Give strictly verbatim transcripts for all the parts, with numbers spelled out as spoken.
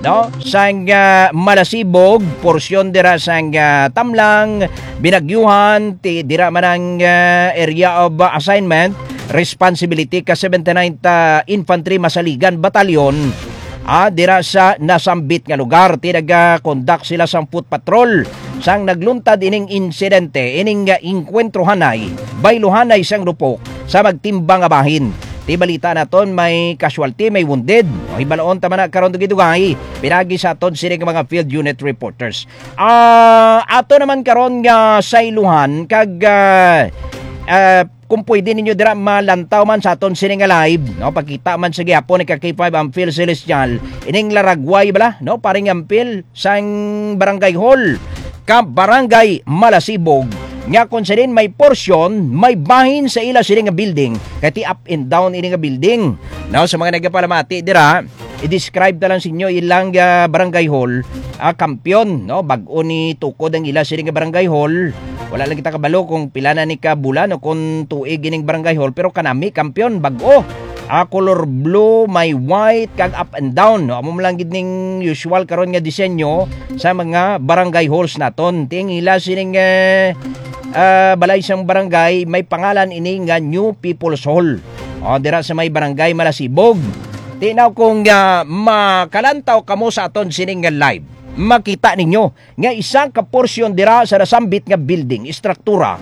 no sang uh, Malasibog, porsyon dira sang uh, Tamlang, Binagyuhan, ti dira man ang uh, area of uh, assignment, responsibility ka seventy-ninth uh, Infantry Masaligan Batalyon. Ah, dira sa nasambit nga lugar, ti naga-conduct sila sang foot patrol. Sang nagluntad ining insidente, ining uh, inkwentrohanay, bayluhanay sang rupok sa magtimbang nga bahin. Ti balita naton may casualty, may wounded. O ibalaon tama na karon dugay-dugay. Pinagi sa aton sini nga mga field unit reporters. Ah, uh, ato naman karon nga sa iluhan kag uh, uh, kung pwede ninyo dira malantaw man sa aton sini nga live, no, pagkita man sa gihapon ni K five Ampil Celestial ining Laragway bala, no, paring Ampil sang Barangay Hall ka Barangay Malasibog. Nga kung sa din may porsyon, may bahin sa ila sila nga building, kati up and down ini nga building. Now, sa mga nagapalamati dira, i-describe na lang sa inyo ilang uh, barangay hall, uh, kampiyon, no? Bag-o ni tukod ang ila sila nga barangay hall. Wala lang kita kabalo kung pila na ni kabulan o kung tuig ining barangay hall, pero kanami, kampiyon, bag-o. Uh, color blue, may white, kag up and down. No? Amo lang gid ning usual karon nga disenyo sa mga barangay halls naton. Ting ila sining uh, uh, balay sang barangay, may pangalan ini nga New People's Hall. O dira sa may barangay Malasibog. Tinaw kung uh, makalantaw kamo sa aton sining nga live, makita ninyo nga isang ka porsyon dira sa nasambit nga building, istruktura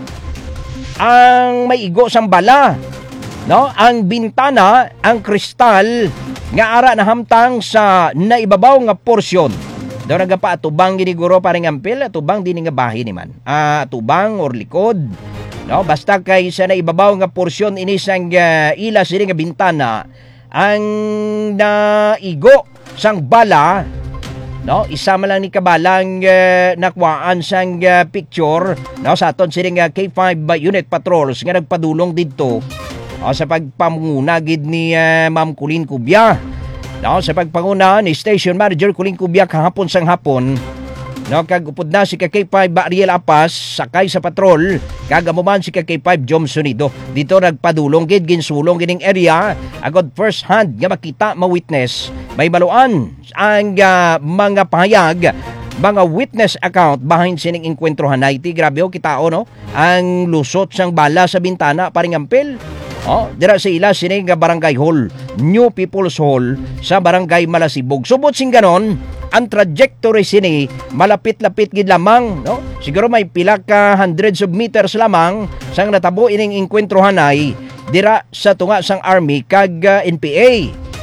ang may igo sang bala. No, ang bintana, ang kristal nga ara na hamtang sa naibabaw nga porsyon. Daw nagapa atubang giniguro paring Ampil, atubang din nga bahin ni man. Ah, atubang or likod. No, basta kay sa naibabaw nga porsyon ini sang uh, ila sini nga bintana ang naigo sang bala. No, isa man lang ni kabalang uh, nakwaan sang uh, picture, no, sa aton sini nga K five unit patrols nga nagpadulong didto. O, sa pagpamuna gid ni uh, Ma'am Colleen Cubia, no, sa pagpanguna ni Station Manager Colleen Cubia kahapon sang hapon, no, kag upod na si K five Ariel Apas sakay sa patrol, kag amo man si K five Jom Sonido dito nagpadulong gid ginsulong gining area agod first hand nga makita ma-witness may baluan ang uh, mga pahayag, mga witness account behind sining inkwentrohanay. Ti grabe o kitao, no, ang lusot sang bala sa bintana paring Ampil. Oh, dira sa ila sini nga Barangay Hall, New People's Hall sa Barangay Malasibog. Subot sing ganon, ang trajectory sini malapit-lapit gid lamang, no? Siguro may pila ka hundreds of meters lamang sang natabo ining inkwentrohanay dira sa tunga sang Army kag uh, N P A.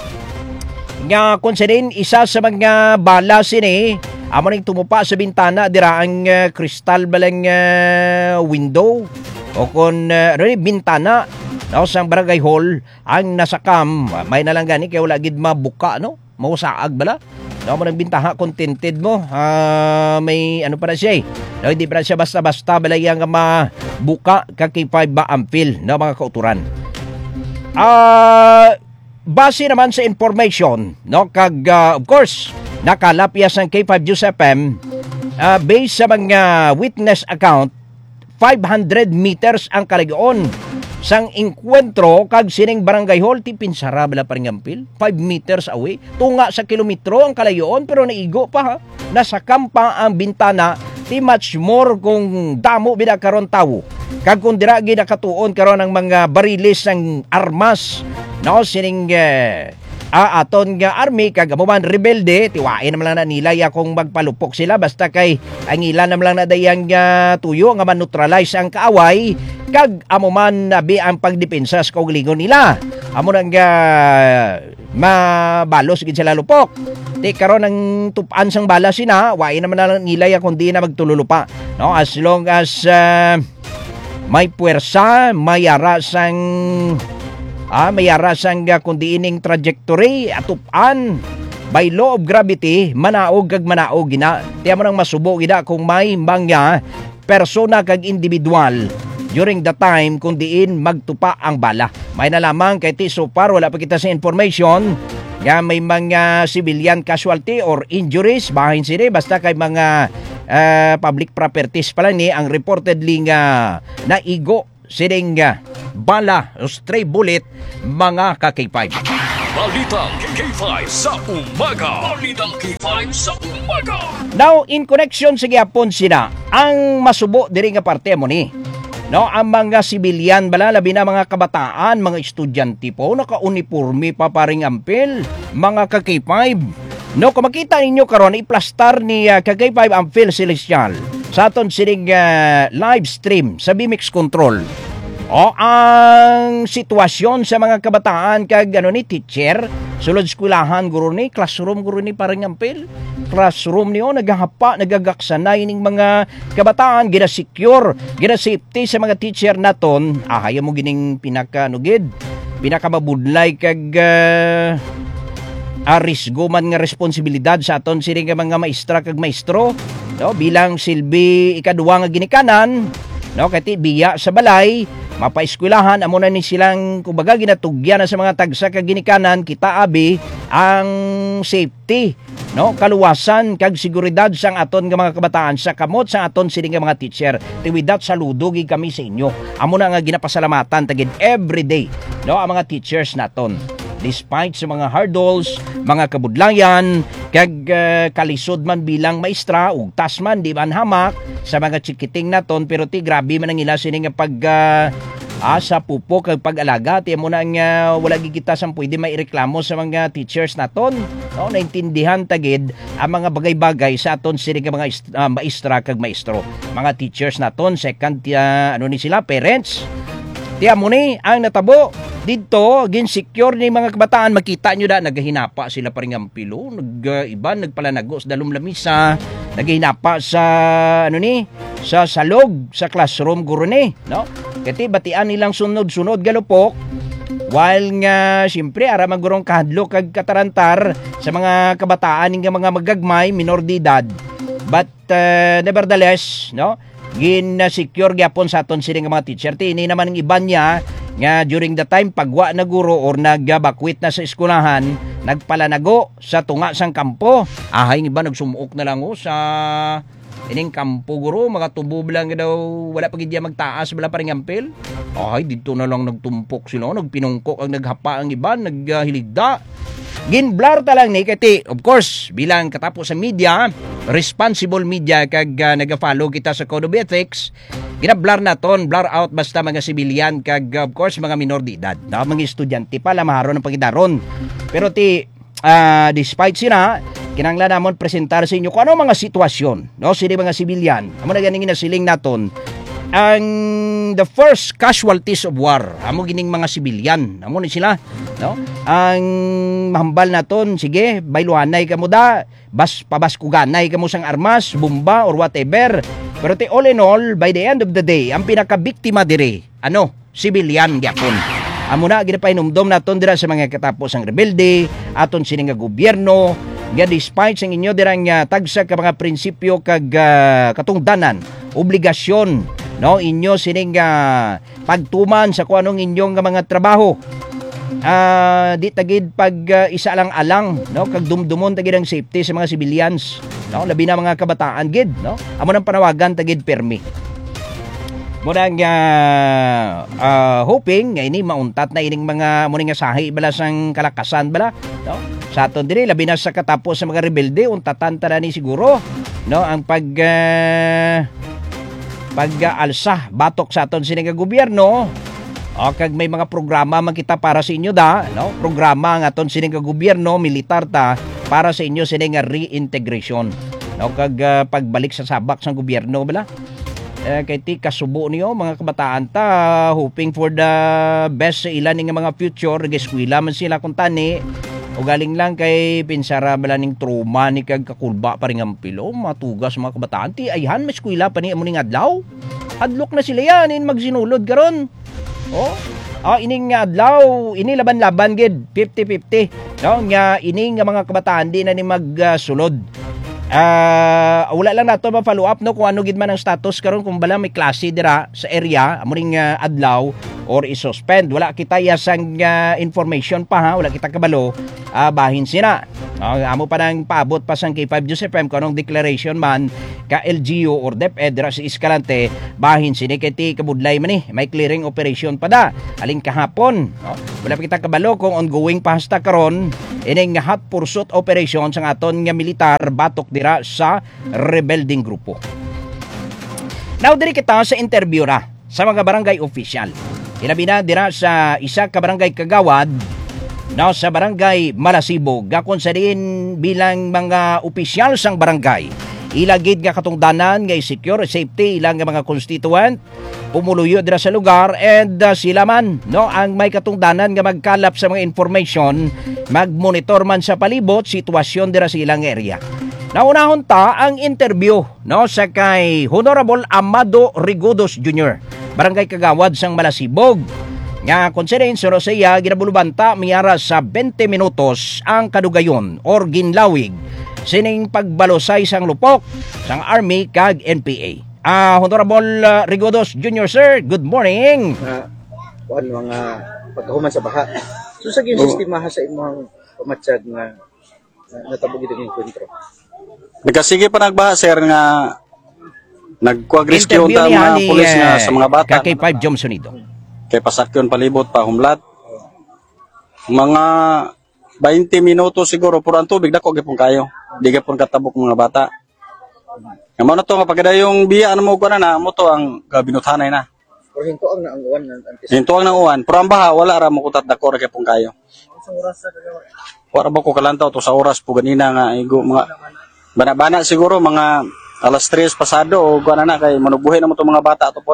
Nga konsiderin isa sa mga bala sini amo ning tumupa sa bintana dira ang uh, kristal balang uh, window o kon uh, bintana. No, sang Barangay Hall ang nasakam, may nalang gani kay wala gid mabuka, no, mausaag bala. No, mo nang bintaha contented mo. Uh, may ano para siya eh. No, hindi para siya basta-basta balay ang mabuka ka K five ba Ampil, no, mga kauturan. Ah, uh, base naman sa information, no, kag uh, of course nakalapyas ang K five News F M, uh, based sa mga witness account, five hundred meters ang kalayoon sang inkwentro kag sining Barangay Hall. Ti pinsara bala paring Ampil, five meters away, tunga sa kilometro ang kalayoon, pero naigo pa ha, nasakam pa ang bintana. Ti much more kung damo bida karon tawo kag kung dira gid nakatuon karon ang mga barilis ng armas, no, sining uh, ah, aton nga army kag amo man rebelde, tiwain naman lang na nila ya kung magpalupok sila basta kay ang ilan naman lang na dayang uh, tuyo nga man-neutralize ang kaaway kag amo man nabi ang pagdepensa sa kaugalingon nila. Amo nang uh, mabalos gid sila lupok. Ti karon ang tupan sang bala sina, wain naman na nila ya kundi na magtululupa. No, as long as uh, may puwersa, may ara sang Ah, may arasang uh, kundi ining trajectory atupan by law of gravity, manaog kag manaog gina. Tiyan mo nang masubo gina kung may mga persona kag individual during the time kung diin magtupa ang bala. May na lamang kay ti so far wala pa kita sa information nga may mga civilian casualty or injuries bahin sini basta kay mga uh, public properties pala ni ang reportedly nga naigo sining uh, bala o stray bullet mga ka K five. Balitang K five sa umaga. Balitang K five sa umaga. Now, in connection sa gyapon sila, ang masubo diri nga parte mo ni. No, ang mga sibilyan bala, labi na mga kabataan, mga estudyante po, naka-uniforme pa paring ampel, mga ka K five. No, kung makita ninyo karon iplastar ni uh, ka K five Ampel Celestial sa aton sining uh, live stream sa B M X Control. O ang sitwasyon sa mga kabataan kag ano ni teacher, sulod eskwelahan guro ni, classroom guro ni paring ampel. Classroom niyo nagahapa, nagagaksanay ning mga kabataan, gina-secure, gina-safety sa mga teacher naton. Ah, hayo mo gining pinaka-nugid, pinaka-mabudlay kag uh, arisgo man nga responsibilidad sa aton sini nga mga maestra kag maestro, no, bilang silbi ikaduwa nga ginikanan, no, kati biya sa balay mapaeskwelahan amo na ni silang kumbaga ginatugyan na sa mga tagsa kag ginikanan, kita abi ang safety, no, kaluwasan kag seguridad sang aton nga mga kabataan sa kamot sa aton sini nga mga teacher. Tiwidat saludo gid kami sa inyo, amo na nga ginapasalamatan tagid everyday, no, ang mga teachers naton. Despite sa mga hurdles, mga kabudlayan, kag uh, kalisod man bilang maestra, ug tas man di man hamak sa mga chikiting naton, pero ti grabe man ang ila sini nga pag uh, asa pupo kag pag-alaga, ti mo na nga wala gid kita sang pwede maireklamo sa mga teachers naton. No, naintindihan tagid ang mga bagay-bagay sa aton sini nga mga uh, maestra kag maestro. Mga teachers naton, second uh, ano ni sila, parents. Tiya mo ni ang natabo dito, gin-secure ni mga kabataan. Makita nyo da, naghinapa sila pa rin ang pilo, nag, uh, iba nagpalanagos dalom lamisa, naghinapa sa ano ni, sa salog sa classroom guro ni, no? Kati batian nilang sunod-sunod galupok, while nga siyempre ara magurong kahadlok kag katarantar sa mga kabataan nga mga magagmay, minor de edad. But uh, nevertheless, no, gin-secure gyapon sa aton sini nga mga teacher. Tini naman ang iban niya nga during the time pagwa na guro or nagbakwit na sa eskwelahan, nagpalanago sa tunga sang kampo. Ahay nga ba nagsumuok na lang o sa ining kampo guro, mga tubo lang daw, wala pa gid magtaas bala pa ring ampel. Ahay dito na lang nagtumpok sila, nagpinungkok ang naghapa ang iban, naghiligda. Ginblur ta lang ni kati, of course, bilang katapos sa media, responsible media kag uh, nag-follow kita sa Code of Ethics, gina-blur naton, blur out basta mga sibilyan kag of course mga minor de edad. Na mga estudyante pala maharon ang pagidaron. Pero ti uh, despite sina, kinanglan namon presentar sa inyo kung ano mga sitwasyon, no, sini mga sibilyan. Amo na ganing nasiling naton ang the first casualties of war, amo gining mga sibilyan, amo ni sila, no? Ang mahambal naton, sige, bayluhanay kamo da, bas pabaskuganay kamo sang armas, bomba or whatever. Pero te all in all, by the end of the day, ang pinakabiktima dire, ano, sibilyan gyapon. Amo na ginapainomdom naton dira sa mga katapos ang rebelde, aton sini nga gobyerno, nga despite sang inyo dirang uh, tagsa ka mga prinsipyo kag uh, katungdanan, obligasyon, no, inyo sining uh, pagtuman sa kung anong inyong uh, mga trabaho. Uh, di tagid pag uh, isa lang alang, no, kag dumdumon tagid ang safety sa mga civilians, no, labi na mga kabataan gid, no. Amo nang panawagan tagid permi. Murang uh, uh, hoping nga ini mauntat na ining mga muning nga sahi bala sang kalakasan bala, no. Sa aton diri labi na sa katapos sa mga rebelde, untatan ta ni siguro, no, ang pag uh, pag-alsa batok sa aton sini nga gobyerno. O kag may mga programa man kita para sa inyo da, no? Programa nga aton sini nga gobyerno militar ta para sa inyo sini nga reintegration. No, kag uh, pagbalik sa sabak sa gobyerno bala. Eh, kay ti kasubo niyo mga kabataan ta, hoping for the best sa ilan nga mga future, nag-eskwela man sila kung tani. O galing lang kay pinsara bala ning trauma ni kag kakulba pa ring ampilo, matugas mga kabataan ti ayhan mas eskwela pa ni amo ning adlaw. Adlok na sila yan in magsinulod karon. Oh, ah, ining adlaw, ini laban-laban gid, fifty-fifty. No, nga ining nga mga kabataan di na ni magsulod. Uh, wala lang nato ma-follow up no kung ano gid man ang status karon kung bala may klase dira sa area amo ning uh, adlaw or isuspend. Wala kita yasang uh, information pa ha, wala kita kabalo, uh, bahin sina. Uh, amo pa nang paabot pa sang K five News F M kung anong declaration man ka L G U or DepEd ra si Escalante, bahin sini kay ti kabudlay man eh, may clearing operation pa da aling kahapon. No? Wala pa kita kabalo kung ongoing pa hasta karon ining hot pursuit operation sang aton nga militar batok dira sa rebelding grupo. Now diri kita sa interview ra sa mga barangay official. Ilabi na dira sa isa ka barangay kagawad no, sa barangay Malasibo, gakon sa din bilang mga opisyal sang barangay. Ilagid nga katungdanan nga secure safety ilang nga mga constituent pumuluyo dira sa lugar and uh, sila man no ang may katungdanan nga magkalap sa mga information, magmonitor man sa palibot sitwasyon dira sa ilang area. Naunahon ta ang interview no sa kay Honorable Amado Rigodos Junior, barangay kagawad sang Malasibog. Nga konsiderin suro sa iya ginabulubanta miyara sa twenty minutos ang kadugayon or ginlawig sining pagbalusay sang lupok sang Army kag N P A. Ah, Honorable uh, Rigodos Junior Sir, good morning. Uh, kuan mga pagkahuman sa baha. So sa gyud sistema ha sa imong pamatsag nga natabog ito ng enkwentro. Nagkasige pa nagbaha sir nga nagkuag-rescue ta mga ni, pulis nga uh, sa mga bata. K five Johnson ito. Kay pasakyon palibot pa humlat. Mga twenty minutos siguro puro ang tubig dako gyapon kayo. Di gyapon katabok mga bata. Nga mo na to nga pagkadayong biya ano mo ko na na mo to ang kabinuthanay na. Pero hinto ang naanguan ng antis. Hinto ang nauwan, pero ang baha wala ra mo kutat dako ra gyapon kayo. Sa oras sa kagawa. Wala ba ko kalantaw to sa oras po ganina nga igo mga bana-bana siguro mga alas tres pasado o kuan na kay manubuhay na mo to mga bata to pod.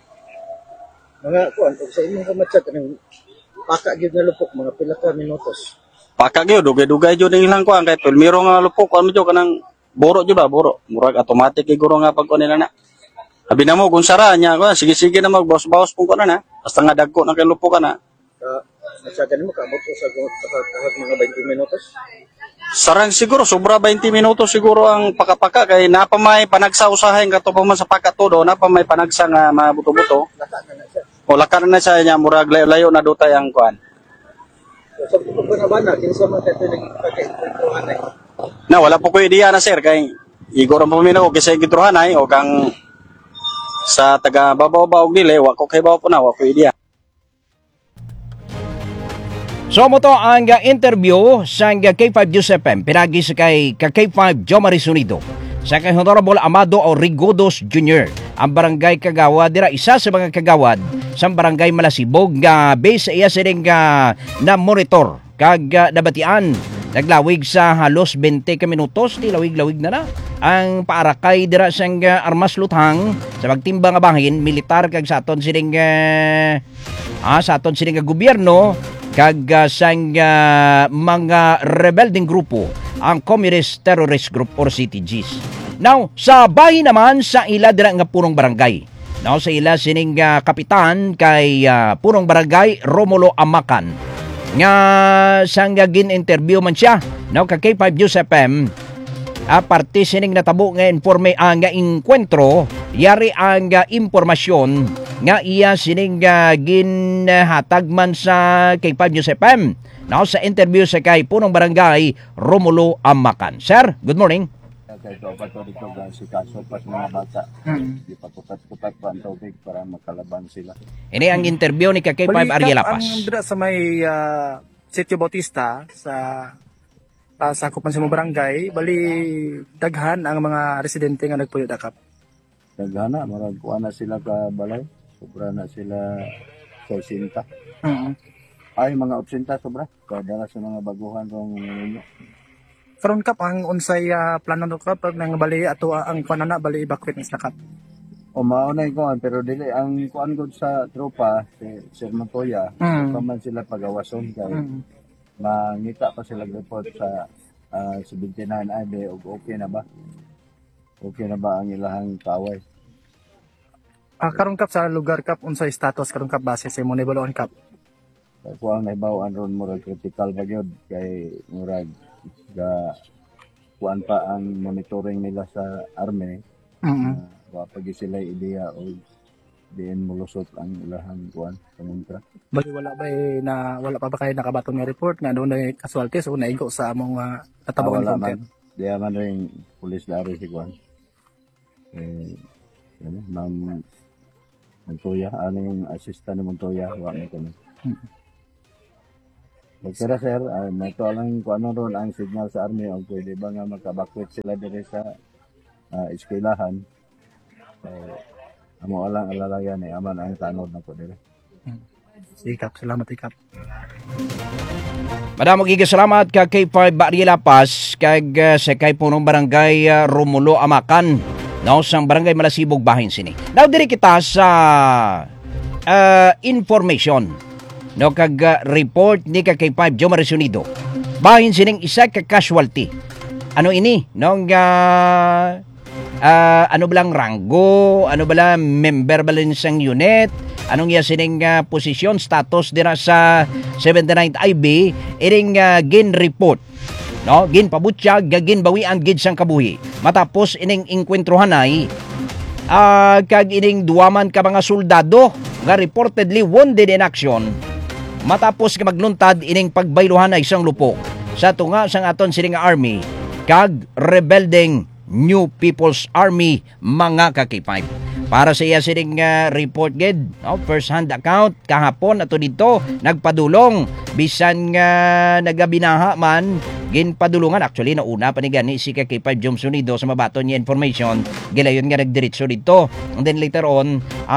Mga kuan og sa imong pamatsag kanang paka gyud nga lupok mga pila ka minutos. Paka gyud dugay-dugay jud ning ilang kuan kay tulmiro nga lupok ano jud kanang boro jud ba boro murag automatic iguro nga pag kuan nila na. Abi na mo kung sara nya kuan sige-sige na magbawas-bawas pung kuan na basta nga dagko na kay lupok na. Ka matsagan mo kaabot sa kahit mga twenty minutos. Sarang siguro sobra twenty minutos siguro ang paka-paka kay napa may panagsa usahay kato pa man sa paka todo napa may panagsa nga mabuto-buto. Laka na siya. O lakar na siya niya murag layo-layo na dutay ang kuan. So sa pag bana kinsa man kadto nang pagka-enkwentro na. Na wala po ko ideya na sir kay igor mo mina og sa gitruhanay o kang sa taga babaw-baw og dili wa ko kay bawo po na wa ko ideya. So mo to ang uh, interview sa uh, K five News F M pinagi sa kay ka K five Jomari Sunido sa kay Honorable Amado Rigodos Junior, ang barangay kagawad dira isa sa mga kagawad sa barangay Malasibog nga uh, base sa iya sining uh, na monitor kag uh, nabatian naglawig sa halos twenty ka minutos di lawig-lawig na na ang paarakay dira sa uh, armas luthang sa pagtimbang nga bahin militar kag sa aton sining uh, ah, sa aton sining uh, gobyerno kag uh, sang uh, mga rebelding grupo ang Communist Terrorist Group or C T Gs. Now, sa bahin naman sa ila dira nga purong barangay. Now, sa ila sining uh, kapitan kay uh, purong barangay Romulo Amakan. Nga sang uh, gin-interview man siya. Now, ka K five News F M uh, parte sining natabo nga informe ang uh, enkwentro yari ang uh, impormasyon nga iya sining uh, ginhatag man sa K five News F M. Now sa interview sa kay punong barangay Romulo Amakan. Sir, good morning. Kaya ito pa ito dito si kaso pa sa mga bata. Di pa tutat-tutat pa ang tubig para makalaban sila. Ini ang interview ni ka K five Ariel Lapas. Ang dira sa may uh, Sitio Bautista sa uh, sa Kupan sa barangay, bali daghan ang mga residente nga nagpuyo dakap. Daghana, marag kuha na sila ka balay. Sobra na sila sa osinta. Mm-hmm. Ay, mga opsinta sobra. Kadara sa mga baguhan rong ninyo. Karon kap ang unsay uh, plano no kap nang bali ato uh, ang kanana bali evacuate na sila kap. O mauna yung kuhan, pero dili ang kuhan gud sa tropa, si Sir Montoya, Mm. pa man sila pagawason kay Mm. mangita pa sila report sa uh, seventy-nine I B og okay na ba? Okay na ba ang ilahang kaway? Ah, karon kap sa lugar kap unsay status karon kap base sa imong nibaloon kap. Kung ang naibawan ron murag critical ba yun kay murag ga kuan pa ang monitoring nila sa army. Mm. Uh, wa pa gyud sila ideya o diin mulusot ang ilahang kuan pamunta. Bali wala ba eh, na wala pa ba kayo nakabaton nga report nga doon na casualties o naigo sa among uh, natabangan Wala content? man, di man rin pulis dari si kuan. Eh, ano, ma'am Montoya, ano yung assistant ni Montoya, wa mo kami. Magkira sir, uh, may to lang kung ano ron ang signal sa army o pwede ba nga makabakwit sila dire sa uh, eskwelahan. So, amo alang alalayan eh, aman ang tanod na po dire. Ikap, salamat Ikap. Madamo giga salamat kag K five Barriela Paz kag uh, sa kay punong barangay uh, Romulo Amakan. No, sang barangay Malasibog bahin sini. Now diri kita sa uh, information. No, kag uh, report ni ka K five Joe Marisonido. Bahin sining isa ka casualty. Ano ini? Nung uh, uh, ano balang ranggo, ano bala member balin sang unit, anong iya sining uh, posisyon, status dira sa seventy-ninth I B, iring uh, gin report. No, gin pabutyag, gin bawian gid sang kabuhi. Matapos ining inkwentrohan ay uh, kag ining duwaman ka mga soldado nga reportedly wounded in action. Matapos ka magluntad ining pagbayluhan ay isang lupok sa tunga sang aton sining army kag rebelding New People's Army mga ka K five. Para sa iya sining uh, report gid, no, first hand account kahapon ato dito nagpadulong bisan nga uh, nagabinaha man ginpadulungan actually nauna pa ni gani si K five Jom Sunido sa mabaton niya information gilayon nga nagdiretso dito, and then later on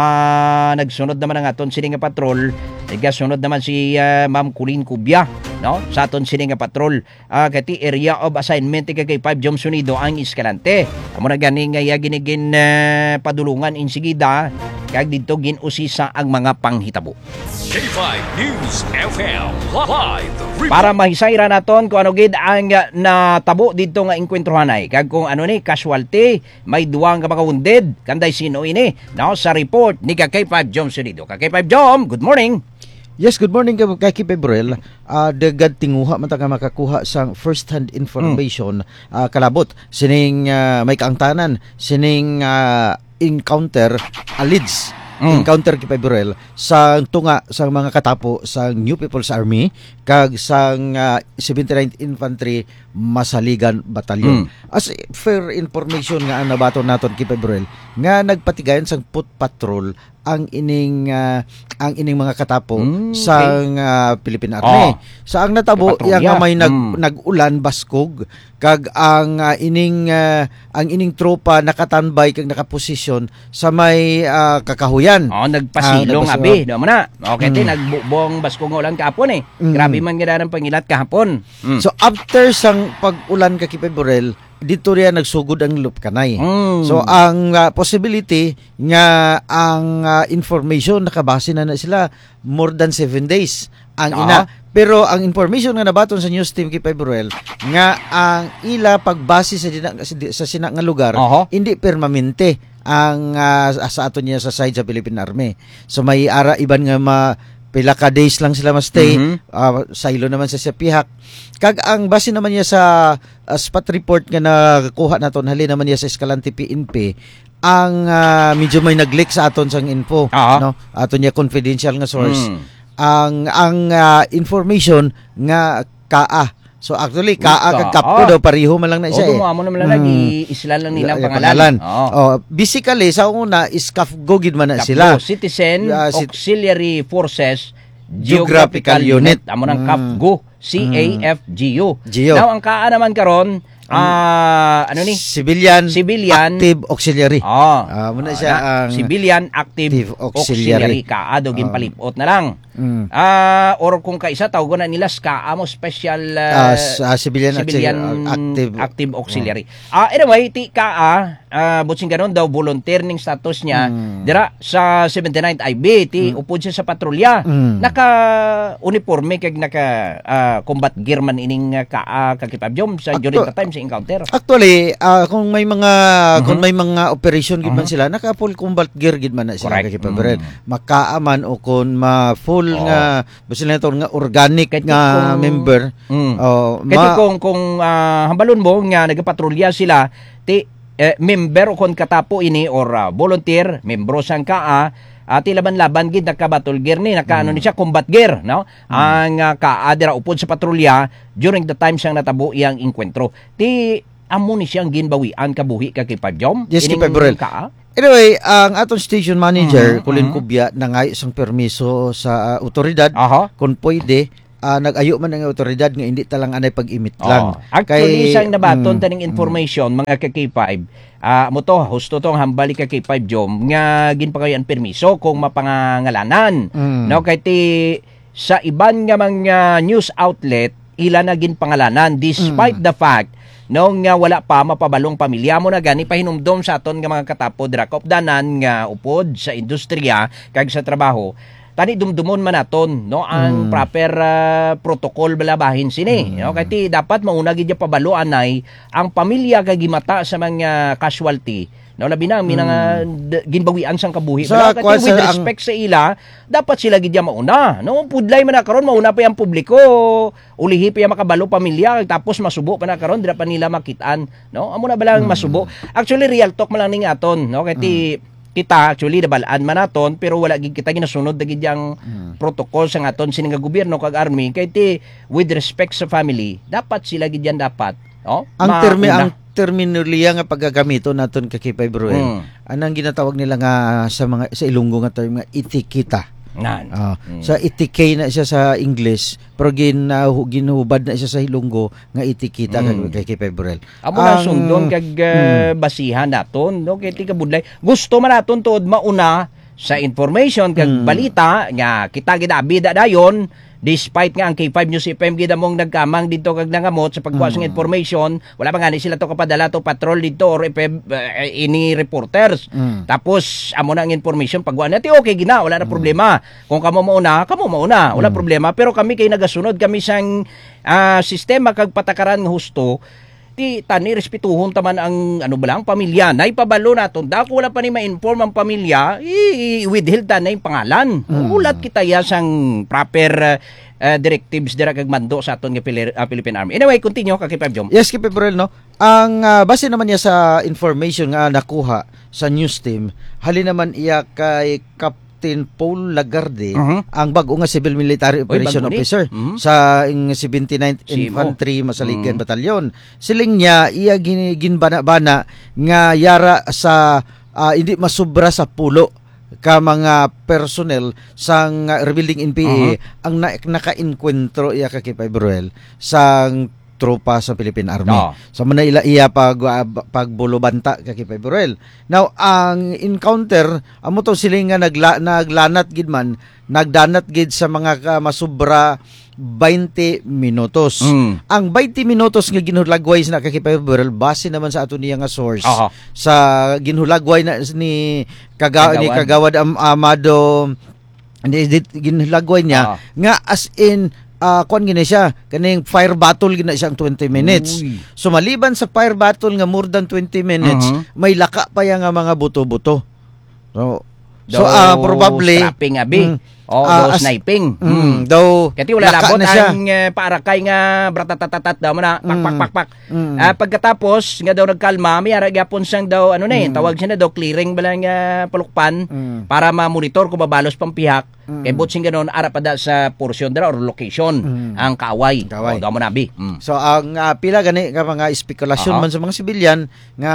uh, nagsunod naman ang aton sining nga patrol. Nagasunod naman si uh, Ma'am Kulin Kubya, no? Sa aton sining nga patrol uh, kati area of assignment K five Jom Sunido ang Escalante. Amo na gani nga ya ginigin uh, padulungan insigida kag dito ginusisa ang mga panghitabo. K five News F M live report. Para mahisayra naton kung ano gid ang uh, natabo dito nga inkwentrohan ay kag kung ano ni casualty, may duwang ka mga wounded, kanday sino ini, no? Sa report ni K five Jom Sunido. K five Jom, good morning. Yes, good morning ka kay Kipebrel. Uh, dagad tinguha man ta nga makakuha sang first hand information mm. uh, kalabot sining uh, may kaangtanan sining uh, encounter alids mm. encounter Kipebrel sa tunga sang mga katapo sang New People's Army kag sang uh, seventy-ninth Infantry Masaligan Battalion. Mm. As fair information nga ang nabaton naton Kipebrel nga nagpatigayon sang foot patrol ang ining uh, ang ining mga katapo mm, sang uh, Philippine Army. Oh. Sa ang natabo iya nga may nag mm. nag-ulan baskog kag ang uh, ining uh, ang ining tropa nakatanbay kag nakaposisyon sa may uh, kakahuyan. Oh, nagpasilong uh, abi, do mo na. Okay, mm. nagbubong baskog nga ulan kahapon eh. Mm. Grabe man gid ang pangilat kahapon. Mm. So after sang pag-ulan ka Kipebrel, dito riya nagsugod ang lupkanay. Mm. So ang uh, possibility nga ang uh, information nakabase na na sila more than seven days ang ina. Ah. Pero ang information nga nabaton sa news team kay Februel nga ang ila pagbase sa dina, sa sina nga lugar uh-huh. hindi permanente ang uh, sa ato niya sa side sa Philippine Army. So may ara iban nga ma pila ka days lang sila ma-stay. Mm-hmm. Uh, silo naman sa Sepihak. Kag ang base naman niya sa uh, spot report nga nakuha naton hali naman niya sa Escalante P N P ang uh, medyo may nag-leak sa aton sang info, uh-huh. no? Aton niya confidential nga source. Mm. Ang ang uh, information nga kaa. So actually kaa kag kapko daw pareho man lang na siya. Oh, mo naman lang hmm. isla lang nilang pangalan. Oh. oh, basically sa una is Kafgo gid man na Kapgo, sila. Citizen uh, Auxiliary Forces Geographical, Geographical Unit. Amo nang mm. Kafgo, C A F G U. Geo. Now ang kaa naman karon ah uh, ano ni? Civilian, Civilian Active Auxiliary. Oh. Ah, uh, muna siya ang Civilian Active, Active Auxiliary. Kaa daw ginpalipot na lang. Mm. Uh, or kung kaisa tawag na nila S C A A mo Special uh, uh, uh, Civilian, Civilian Active, Active Auxiliary. Ah uh, anyway, ti K A A uh, butsing ganon daw volunteer ning status niya mm. dira sa seventy-ninth I B ti mm. upod siya sa patrolya. Mm. Naka uniforme kag naka uh, combat gear man ining uh, K A A kakipabjom sa Actu- during the time sa encounter. Actually, uh, kung may mga mm-hmm. kung may mga operation gid man mm-hmm. sila naka full combat gear gid man na sila kakipabred. Mm. Makaaman o kun ma full Oh. nga basta na ito nga organic Kati nga kung, member mm. oh, kasi ma- kung kung uh, hambalon mo nga nagapatrolya sila ti eh, member o kon katapo ini or uh, volunteer membro sang K A A uh, tilaban-laban gid naka battle gear ni naka ano ni siya combat gear no ang uh, kaadira upod sa patrolya during the time siyang natabo iyang inkwentro ti amo ni siyang ginbawian kabuhi ka kay Pajom. Yes, kay Ining Pabrel. ka, Anyway, ang atong station manager, Mhm, Colin mhm. Cubia, nangay isang permiso sa uh, otoridad aha. kung pwede, ah, nag-ayo man ang otoridad nga hindi talang anay pag-imit lang. Oh. Actually, Kay- isang nabaton mm, taning information mga ka K five. Ah, mo to husto tong hambali ka K five Jom nga ginpakayo ang permiso kung mapangangalanan. Mm. No kay ti sa iban nga mga news outlet ila na ginpangalanan despite the fact nung nga wala pa mapabalong pamilya mo na gani pahinumdom sa aton nga mga katapod rakopdanan nga upod sa industriya kag sa trabaho tani dumdumon man naton no ang Mm. proper ah, protocol balabahin sini no kay ti dapat mauna gid ya pabalo anay ang pamilya kag gimata sa mga casualty no labi na minang mm. ginbawian sang kabuhi Sa Bala, kay kwan ti with sa- ang- respect sa ila dapat sila gid ya mauna no pudlay man na karon mauna pa yang publiko ulihi pa yang makabalo pamilya tapos masubo pa na karon dira pa nila makitaan no amo na balang Mm. masubo actually real talk man lang ning aton no kay ti kita actually nabalaan man naton pero wala gid kita ginasunod dagid yang protocol sa aton sining nga gobyerno kag army kay ti with respect sa family dapat sila gid yan dapat no ang termi mauna. ang terminolohiya nga paggagamito naton kay Kipay Bruel. Mm. Anang ginatawag nila nga sa mga sa Ilonggo nga term nga itikita. nan Ah, sa itikay na siya sa English, pero gin uh, ginuhubad na siya sa Ilonggo nga itikita Mm. kay kay Kipay Bruel. amo na Ang- sundon kag uh, basihan naton no kay ti kabudlay gusto man naton tuod mauna sa information kag Mm. balita nga kita gid abida dayon despite nga ang K five News F M gid among nagkamang dito kag nangamot sa pagkuha Mm. sang information wala pa gani sila to kapadala to patrol dito or F M uh, ini reporters Mm. tapos amo na ang information pagkuha natin okay gina wala na problema kung kamo mauna kamo mauna wala problema pero kami kay nagasunod kami sang ah, sistema kag patakaran nga husto ti tani respetuhon taman ang ano ba lang pamilya nay pabalo naton dako wala pa ni ma-inform ang pamilya i withheld ta na yung pangalan ulat kita ya sang proper uh, directives dira kag mando sa aton nga Pili- uh, Philippine Army anyway continue kay Pep Jom Yes, Kipay Bruel, no? Ang ah, base naman niya sa information nga nakuha sa news team, hali naman iya kay Captain Paul Lagarde, Mhm. ang bago nga Civil Military Operation bago ni. Officer Mhm. sa ing seventy-ninth Simo. Infantry Masaligan Mhm. Batalyon. Siling niya iya gin- ginbana-bana nga yara sa ah, hindi masubra sa pulo ka mga personnel sang ah, rebuilding N P A Mhm. ang na, naka-encuentro iya ka Kipay Bruel sang tropa sa Philippine Army. Oo. So man ila iya pag uh, pagbulobanta kay Kipay Bruel. Now ang encounter amo to sila nga nagla, naglanat gid man nagdanat gid sa mga ka, masubra twenty minutos. Mm. Ang twenty minutos nga ginhulagway na kay Kipay Bruel base naman sa ato niya nga source Aha. sa ginhulagway na ni Kaga, ni Kagawad. Kagawad Am- Amado ni ginhulagway niya Ah. nga as in uh, kuan gina siya kaning fire battle gina siyang twenty minutes. Uy. So maliban sa fire battle nga more than twenty minutes, Mhm. may laka pa yang nga mga buto-buto. So so Daw ah, probably strapping abi Mm. o Ah, daw as- sniping mm, Mm. daw Kati wala laka labot na siya. ang uh, parakay nga bratatatatat daw man na pak pak Mm. pak pak. Mm. Ah, pagkatapos nga daw nagkalma, may ara gyapon siyang daw ano na eh, Mm. tawag siya na daw clearing bala nga palukpan Mm. para ma-monitor kung mabalos pang pihak. Mm. Kay botsing ganon ara pa da sa portion dira or location Mm. ang kaaway. Kaaway. O, daw mo nabi. Mm. So ang ah, pila gani nga mga spekulasyon Aha. man sa mga sibilyan nga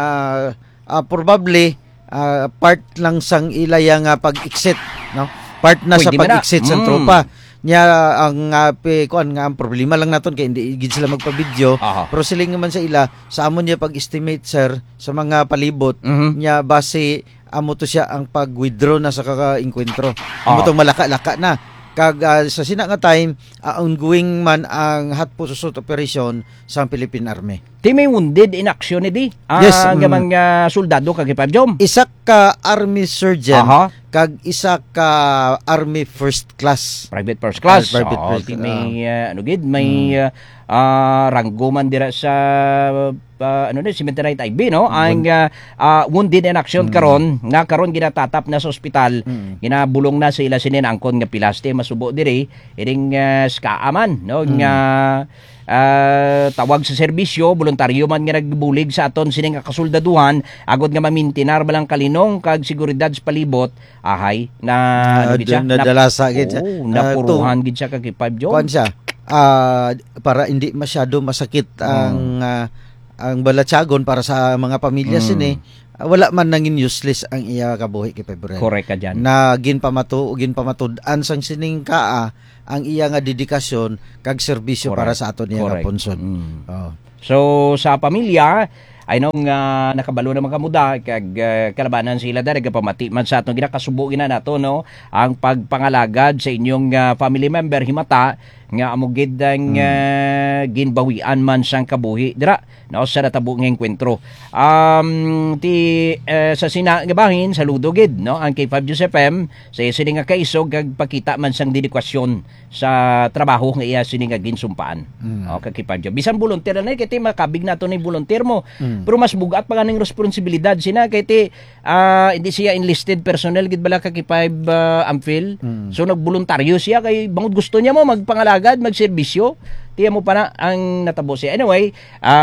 ah, probably ah, part lang sang ilaya nga pag-exit, no? Part na Pwede sa man na. pag-exit sa Mm. tropa. Nya ang uh, kuan nga ang problema lang naton kay hindi gid sila magpa-video. Aha. Pero sila naman sa ila sa amon niya pag-estimate sir sa mga palibot Mhm. nya base amo to siya ang pag-withdraw na sa kaka-enkwentro. Amo Ah. tong malaka-laka na. Kag ah, sa sina nga time ah, ongoing man ang hot pursuit operation sa Philippine Army. Ti may wounded in action ni di. Ah, Yes, nga mm. mga soldado kag ipabjom. Isa ka Army Surgeon Aha. kag isa ka Army First Class. Private first class. Ah, private Oo, first ti class, may ah, ano gid may ah, ah, ranggo man dira sa ah, ano ni cemetery I B no ang ah, ah, wounded in action karon nga karon ginatatap na sa ospital Mm. ginabulong na sa ila sinin angkon nga pilaste masubo diri iring uh, skaaman no nga ah, tawag sa serbisyo, voluntaryo man nga nagbulig sa aton sining nga kasuldaduhan agod nga mamintinar balang kalinong kag seguridad sa palibot ahay na ano gid siya? na nadalasa gid siya. Oo, Ah, napuruhan gid siya kag five Jom. Kuan siya. Ah, para hindi masyado masakit ang ah, ang balatsagon para sa mga pamilya Mm. sini. ah, wala man nangin useless ang iya kabuhi kay February. Correct ka dyan. Na ginpamato ginpamatud-an sang sining kaa ang iya nga dedikasyon kag serbisyo para Correct. sa aton iya nga Correct. punsod. Mm. Oh. So sa pamilya ay nung uh, nakabalo naman kamuda kag uh, kalabanan sila dali pamati man sa atong ginakasubo gina nato no ang pagpangalagad sa inyong uh, family member himata nga amo gid ang uh, ginbawian man sang kabuhi dira no sa natabo nga enkwentro. Um ti uh, sa sina nga bahin saludo gid no ang K five News F M sa sini nga kaisog kag pakita man sang dedikasyon sa trabaho nga iya sini nga ginsumpaan. O kag K five News. Bisan volunteer na kay ti makabig nato ni volunteer mo. Pero mas bugat pa kaning responsibilidad sina kay ti ah, hindi siya enlisted personnel gid bala kag K five uh, Amphil. So nagboluntaryo siya kay bangod gusto niya mo magpangalagad, magserbisyo. Tiya mo pa na ang natabo siya. Anyway,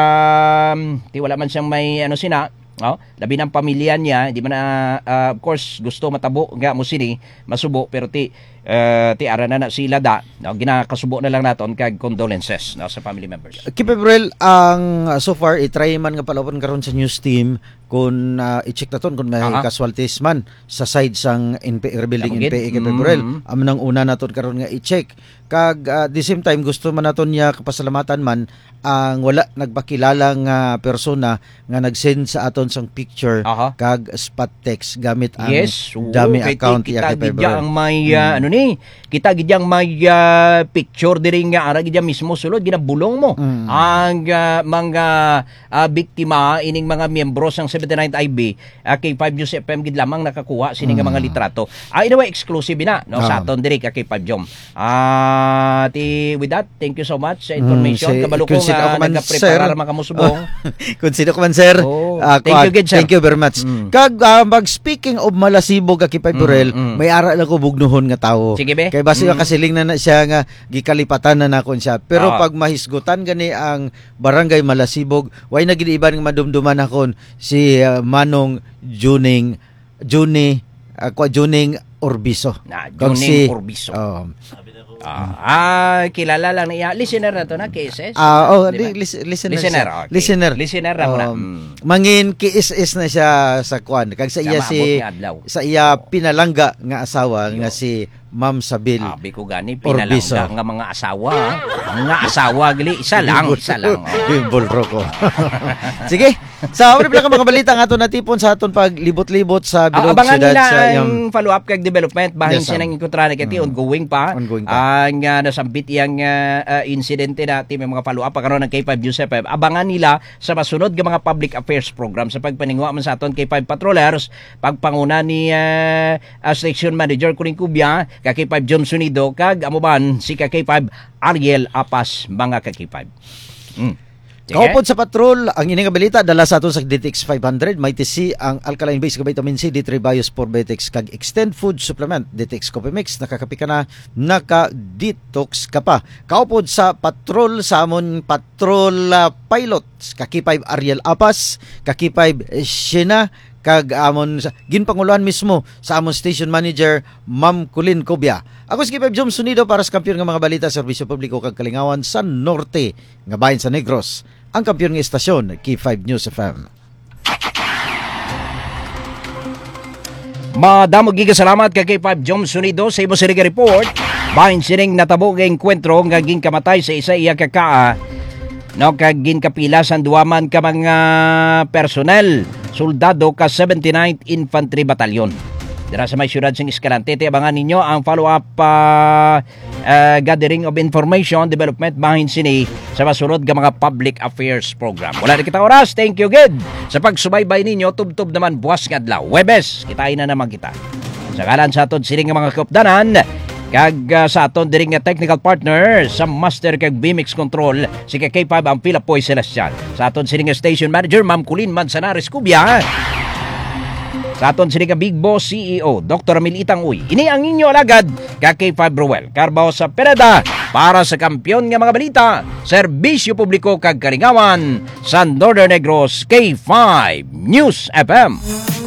um, ti wala man siyang may ano sina, oh, labi ng pamilya niya, di man na uh, of course gusto matabo nga mo sini, masubo pero ti uh, ti ara na na sila da, no, ginakasubo na lang naton kag condolences no sa family members. Kay February ang uh, so far i-try man nga palawon karon sa news team kung uh, i-check naton kung may Aha. casualties man sa side sang N P A rebuilding Tamugid. N P A kay February. Mm. Am nang una naton karon nga i-check kag uh, the same time gusto man naton niya kapasalamatan man ang wala nagpakilalang uh, persona nga nag-send sa aton sang picture Aha. kag spot text gamit ang Yes, oo, dami kay account ti- iya kita kay gidya February. ang may uh, ano ni, kita gidya ang may uh, picture diri nga ara gidya mismo sulod ginabulong mo Mm. ang uh, mga uh, biktima ining mga miyembro sang seventy-ninth I B uh, K five News F M gid lamang nakakuha sini nga mga litrato. Ah, in a way exclusive na no sa Ah. aton diri ka K five Jom. Ah, ti with that, thank you so much sa information. Mm, si- Kabalo ko kung sino nga ako man, nagaprepare sir. makamusubong. Kung sino ko man, sir. Oh, Ah, thank kuha- you, good, sir. Thank you very much. Mm. Kag ah, mag speaking of Malasibog kay Burel, Mm, mm. may ara lang ko bugnuhon nga tawo. Sige, be. Kay basi Mm. kasiling na, na siya nga gikalipatan na nakon siya. Pero Ah. pag mahisgutan gani ang barangay Malasibog, way na gid iban nga madumduman nakon si ah, Manong Juning Juni uh, Juning Orbiso. Na, Kag Juning Orbiso. Oh. Ah, ah, kilala lang niya. Listener na to na, K S S? Ah, oh, Di ba? di, lis- listener. Listener, siya. okay. Listener. Listener na muna. Um, Mm. Mangin kiis-is na siya sa kwan. Kag sa iya Sa si maabot nga adlaw. sa iya pinalangga nga asawa nga si Ma'am Sabil. Abi ko gani, Orbiso. pinalangga nga mga asawa. ha? Mga asawa, gali. Isa lang, isa lang. oh. Yung bulro ko. Sige. Sa uri pala ka mga balita nga aton natipon sa aton paglibot-libot sa Ah, bilog abangan syudad nila sa iyang ang follow-up kag development bahin Yes, siya sir. nang ikutra na kiti ongoing pa. Ongoing pa. Ang uh, nasambit yang uh, insidente natin may mga follow-up pa karon ng K five News F M. Abangan nila sa masunod nga mga public affairs program sa pagpaningwa man sa aton K five patrollers pagpanguna ni uh, uh, station manager kuning Kubya ka K five Jom Sunido kag amo man si ka K five Ariel Apas mga ka K five. Mm. Sige. Kaupod sa patrol, ang ining balita dala sa aton sa D T X five hundred, may T C ang alkaline base vitamin C, D three Bios for Betex kag extend food supplement, D T X Coffee Mix, nakakapi ka na, naka-detox ka pa. Kaupod sa patrol sa amon patrol uh, pilot, kaki five Ariel Apas, kaki five Shena, kag amon sa ginpanguluhan mismo sa amon station manager Ma'am Kulin Cobia. Ako si Kipeb Jom Sunido para sa kampiyon nga mga balita serbisyo publiko kag kalingawan sa norte nga bahin sa Negros. Ang kampiyon nga estasyon K five News F M. Madamo giga salamat kay K five Jom Sunido sa imo sirige report. Bahin sining natabo nga enkwentro nga ginkamatay sa isa iya kakaa. No kag ginkapila sa duwaman ka mga personnel, soldado ka seventy-ninth Infantry Battalion. Dira sa may syudad sing Escalante, abangan ninyo ang follow-up uh, uh, gathering of information development bahin sini sa masunod nga mga public affairs program. Wala na kita oras. Thank you good sa pagsubaybay ninyo. Tubtub naman buwas nga adlaw. Webes, kitain na naman kita. Sa kalan sa aton sining nga mga kaupdanan, kag uh, sa aton diri nga technical partner sa master kag B M X control si K five ang Pilapoy Celestial. Sa aton sining nga station manager Ma'am Kulin Manzanares Cubia. Sa aton sini ka Big Boss C E O, Doctor Emil Itanguy. Ini ang inyo alagad, ka K five Ruel. Carbo sa Pereda, para sa kampyon nga mga balita, serbisyo publiko kag kalingawan sa Northern Negros K five News F M.